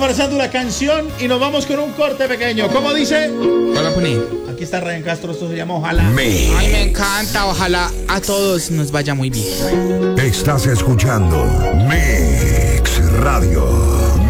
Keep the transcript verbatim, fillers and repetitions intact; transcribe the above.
Farsando la canción y nos vamos con un corte pequeño. ¿Cómo dice? Hola, Puni. Aquí está Ryan Castro, esto se llama Ojalá. Mix. Ay, me encanta, ojalá a todos nos vaya muy bien. Estás escuchando Mix Radio.